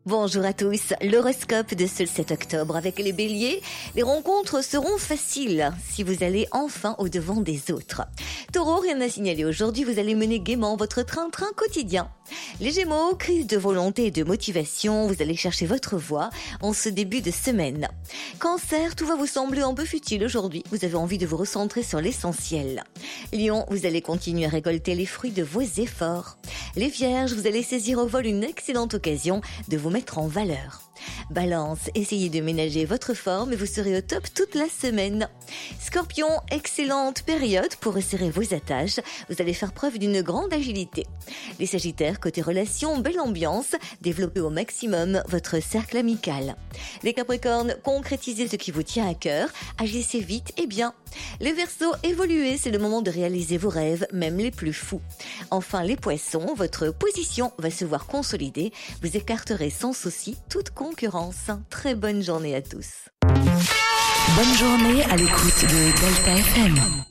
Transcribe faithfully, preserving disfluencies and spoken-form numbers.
Bonjour à tous, l'horoscope de ce sept octobre avec les béliers. Les rencontres seront faciles si vous allez enfin au-devant des autres. Taureau, rien à signaler aujourd'hui, vous allez mener gaiement votre train-train quotidien. Les gémeaux, crise de volonté et de motivation, vous allez chercher votre voie en ce début de semaine. Cancer, tout va vous sembler un peu futile aujourd'hui, vous avez envie de vous recentrer sur l'essentiel. Lion, vous allez continuer à récolter les fruits de vos efforts. Les vierges, vous allez saisir au vol une excellente occasion de vous mettre en valeur. Balance, essayez de ménager votre forme et vous serez au top toute la semaine. Scorpion, excellente période pour resserrer vos attaches, vous allez faire preuve d'une grande agilité. Les sagittaires, côté relations, belle ambiance, développez au maximum votre cercle amical. Les capricornes, concrétisez ce qui vous tient à cœur, agissez vite et bien. Les verseaux, évoluez, c'est le moment de réaliser vos rêves, même les plus fous. Enfin les poissons, votre position va se voir consolidée, vous écarterez sans souci toute concurrence. Très bonne journée à tous. Bonne journée à l'écoute de Delta F M.